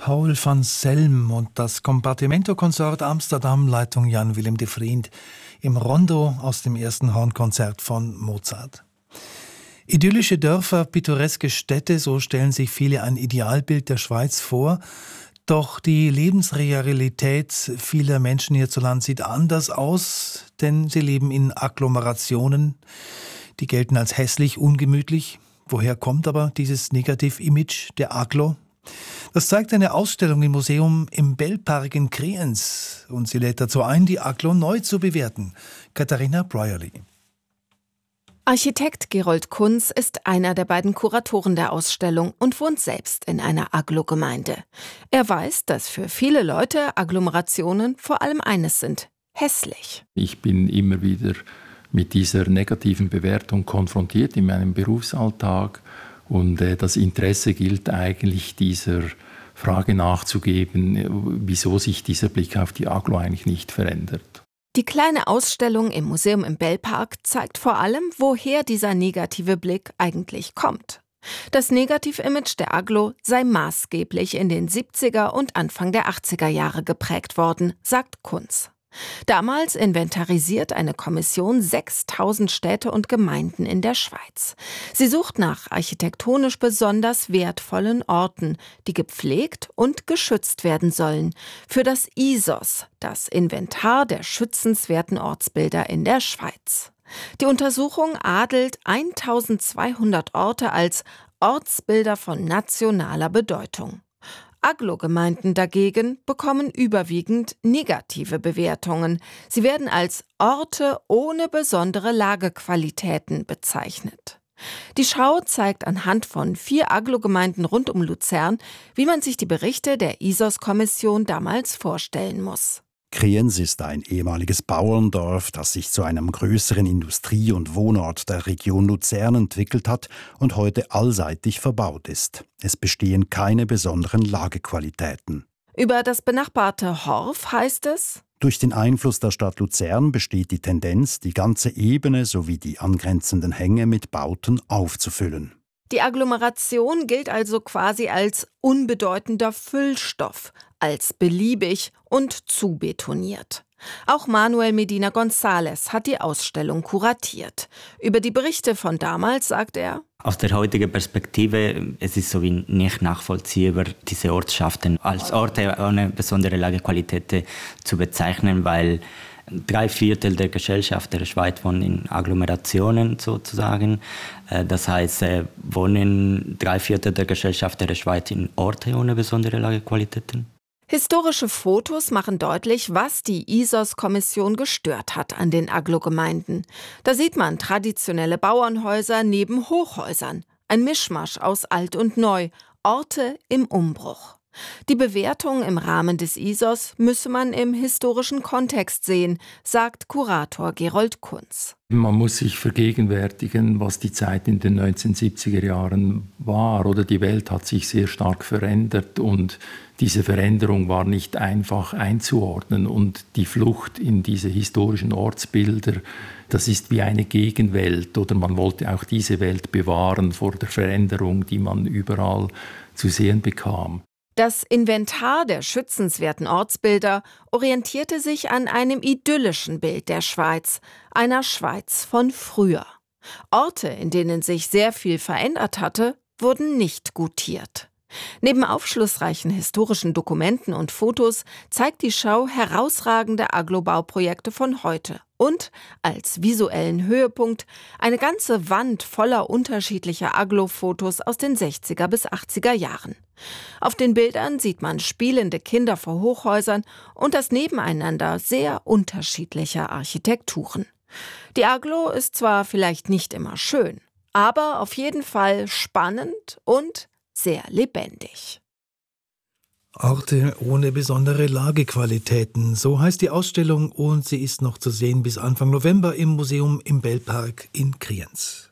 Paul van Selm und das Compartimento Consort Amsterdam, Leitung Jan-Willem de Vriend, im Rondo aus dem ersten Hornkonzert von Mozart. Idyllische Dörfer, pittoreske Städte, so stellen sich viele ein Idealbild der Schweiz vor. Doch die Lebensrealität vieler Menschen hierzulande sieht anders aus, denn sie leben in Agglomerationen. Die gelten als hässlich, ungemütlich. Woher kommt aber dieses Negativ-Image der Agglo? Das zeigt eine Ausstellung im Museum im Bellpark in Kriens. Und sie lädt dazu ein, die Agglo neu zu bewerten. Katharina Breuerli. Architekt Gerold Kunz ist einer der beiden Kuratoren der Ausstellung und wohnt selbst in einer Agglogemeinde. Er weiß, dass für viele Leute Agglomerationen vor allem eines sind: hässlich. Ich bin immer wieder mit dieser negativen Bewertung konfrontiert in meinem Berufsalltag. Und das Interesse gilt eigentlich, dieser Frage nachzugeben, wieso sich dieser Blick auf die Agglo eigentlich nicht verändert. Die kleine Ausstellung im Museum im Bellpark zeigt vor allem, woher dieser negative Blick eigentlich kommt. Das Negativ-Image der Agglo sei maßgeblich in den 70er und Anfang der 80er Jahre geprägt worden, sagt Kunz. Damals inventarisiert eine Kommission 6000 Städte und Gemeinden in der Schweiz. Sie sucht nach architektonisch besonders wertvollen Orten, die gepflegt und geschützt werden sollen, für das ISOS, das Inventar der schützenswerten Ortsbilder in der Schweiz. Die Untersuchung adelt 1200 Orte als Ortsbilder von nationaler Bedeutung. Agglogemeinden dagegen bekommen überwiegend negative Bewertungen. Sie werden als Orte ohne besondere Lagequalitäten bezeichnet. Die Schau zeigt anhand von 4 Agglogemeinden rund um Luzern, wie man sich die Berichte der ISOS-Kommission damals vorstellen muss. Kriens ist ein ehemaliges Bauerndorf, das sich zu einem größeren Industrie- und Wohnort der Region Luzern entwickelt hat und heute allseitig verbaut ist. Es bestehen keine besonderen Lagequalitäten. Über das benachbarte Horf heißt es: Durch den Einfluss der Stadt Luzern besteht die Tendenz, die ganze Ebene sowie die angrenzenden Hänge mit Bauten aufzufüllen. Die Agglomeration gilt also quasi als unbedeutender Füllstoff, als beliebig und zu betoniert. Auch Manuel Medina González hat die Ausstellung kuratiert. Über die Berichte von damals sagt er: Aus der heutigen Perspektive, es ist so wie nicht nachvollziehbar, diese Ortschaften als Orte ohne besondere Lagequalität zu bezeichnen, weil 3/4 der Gesellschaft der Schweiz wohnen in Agglomerationen sozusagen. Das heißt, wohnen 3/4 der Gesellschaft der Schweiz in Orten ohne besondere Lagequalitäten. Historische Fotos machen deutlich, was die ISOS-Kommission gestört hat an den Agglogemeinden. Da sieht man traditionelle Bauernhäuser neben Hochhäusern. Ein Mischmasch aus alt und neu, Orte im Umbruch. Die Bewertung im Rahmen des ISOS müsse man im historischen Kontext sehen, sagt Kurator Gerold Kunz. Man muss sich vergegenwärtigen, was die Zeit in den 1970er Jahren war. Oder die Welt hat sich sehr stark verändert und diese Veränderung war nicht einfach einzuordnen. Und die Flucht in diese historischen Ortsbilder, das ist wie eine Gegenwelt. Oder man wollte auch diese Welt bewahren vor der Veränderung, die man überall zu sehen bekam. Das Inventar der schützenswerten Ortsbilder orientierte sich an einem idyllischen Bild der Schweiz, einer Schweiz von früher. Orte, in denen sich sehr viel verändert hatte, wurden nicht gutiert. Neben aufschlussreichen historischen Dokumenten und Fotos zeigt die Schau herausragende Agglo-Bauprojekte von heute und als visuellen Höhepunkt eine ganze Wand voller unterschiedlicher Agglo-Fotos aus den 60er bis 80er Jahren. Auf den Bildern sieht man spielende Kinder vor Hochhäusern und das Nebeneinander sehr unterschiedlicher Architekturen. Die Agglo ist zwar vielleicht nicht immer schön, aber auf jeden Fall spannend und sehr lebendig. Orte ohne besondere Lagequalitäten, so heißt die Ausstellung und sie ist noch zu sehen bis Anfang November im Museum im Bellpark in Kriens.